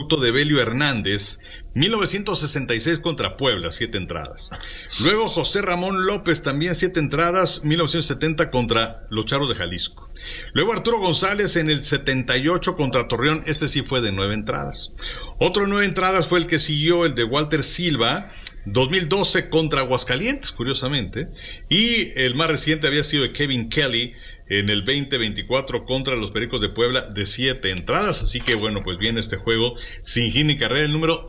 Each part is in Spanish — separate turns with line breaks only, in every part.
producto de Belio Hernández, 1966 contra Puebla, 7 entradas. Luego José Ramón López, también 7 entradas, 1970 contra los Charros de Jalisco. Luego Arturo González en el 78 contra Torreón, este sí fue de 9 entradas. Otro 9 entradas fue el que siguió, el de Walter Silva, 2012 contra Aguascalientes, curiosamente. Y el más reciente había sido de Kevin Kelly en el 2024 contra los Pericos de Puebla, de 7 entradas. Así que bueno, pues viene este juego sin hit ni carrera, el número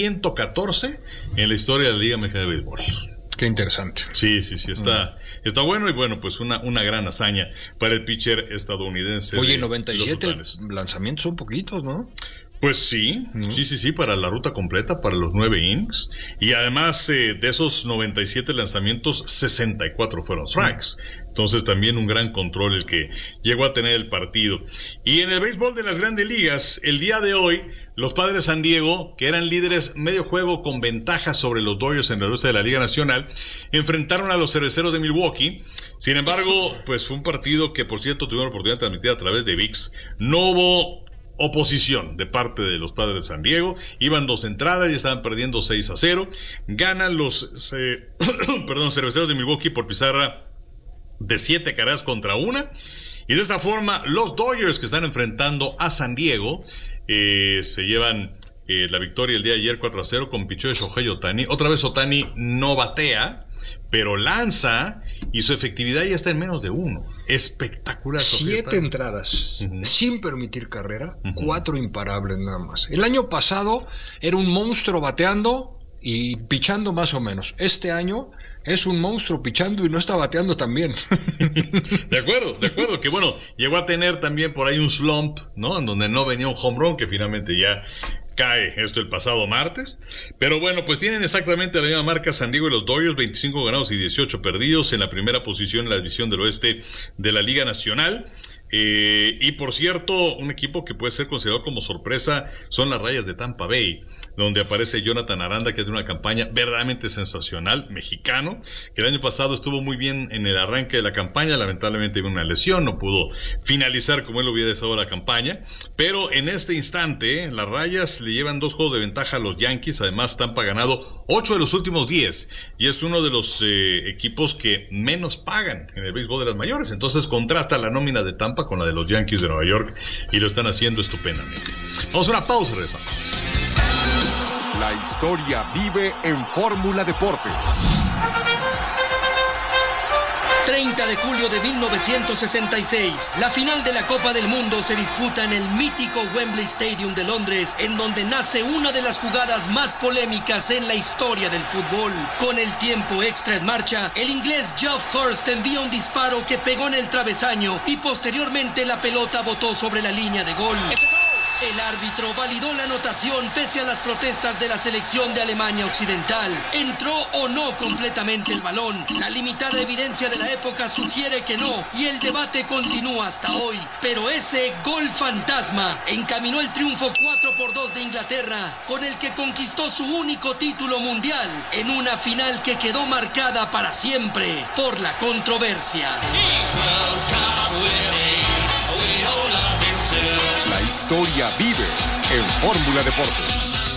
114 en la historia de la Liga Mexicana de Béisbol.
Qué interesante.
Sí, está bueno, y bueno, pues una gran hazaña para el pitcher estadounidense.
Oye, 97 lanzamientos son poquitos, ¿no?
Pues sí, sí, para la ruta completa, para los 9 innings. Y además, de esos 97 lanzamientos, 64 fueron strikes. Entonces también un gran control el que llegó a tener el partido. Y en el béisbol de las Grandes Ligas, el día de hoy, los Padres de San Diego, que eran líderes medio juego con ventaja sobre los Dodgers en la lucha de la Liga Nacional, enfrentaron a los Cerveceros de Milwaukee. Sin embargo, pues fue un partido que, por cierto, tuvieron la oportunidad de transmitir a través de ViX. No hubo oposición de parte de los Padres de San Diego. Iban 2 entradas y estaban perdiendo 6-0. Ganan los Cerveceros de Milwaukee por pizarra de 7 carreras contra 1. Y de esta forma los Dodgers, que están enfrentando a San Diego, se llevan la victoria el día de ayer 4-0 con picheo de Shohei Ohtani. Otra vez Ohtani no batea, pero lanza, y su efectividad ya está en menos de 1. Espectacular.
7 entradas, sin permitir carrera, 4 imparables nada más. El año pasado era un monstruo bateando y pichando más o menos. Este año es un monstruo pichando y no está bateando tan bien.
De acuerdo, que bueno, llegó a tener también por ahí un slump, ¿no? En donde no venía un home run, que finalmente ya cae esto el pasado martes. Pero bueno, pues tienen exactamente la misma marca San Diego y los Dodgers, 25 ganados y 18 perdidos, en la primera posición en la división del oeste de la Liga Nacional. Y por cierto, un equipo que puede ser considerado como sorpresa son las Rayas de Tampa Bay, donde aparece Jonathan Aranda, que tiene una campaña verdaderamente sensacional, mexicano, que el año pasado estuvo muy bien en el arranque de la campaña. Lamentablemente hubo una lesión, no pudo finalizar como él hubiera deseado la campaña, pero en este instante las Rayas le llevan 2 juegos de ventaja a los Yankees. Además, Tampa ha ganado 8 de los últimos 10 y es uno de los equipos que menos pagan en el béisbol de las mayores. Entonces contrasta la nómina de Tampa con la de los Yankees de Nueva York y lo están haciendo estupendamente. Vamos a una pausa y regresamos.
La historia vive en Fórmula Deportes.
30 de julio de 1966, la final de la Copa del Mundo se disputa en el mítico Wembley Stadium de Londres, en donde nace una de las jugadas más polémicas en la historia del fútbol. Con el tiempo extra en marcha, el inglés Geoff Hurst envía un disparo que pegó en el travesaño y posteriormente la pelota botó sobre la línea de gol. El árbitro validó la anotación pese a las protestas de la selección de Alemania Occidental. ¿Entró o no completamente el balón? La limitada evidencia de la época sugiere que no, y el debate continúa hasta hoy. Pero ese gol fantasma encaminó el triunfo 4-2 de Inglaterra, con el que conquistó su único título mundial, en una final que quedó marcada para siempre por la controversia.
La historia vive en Fórmula Deportes.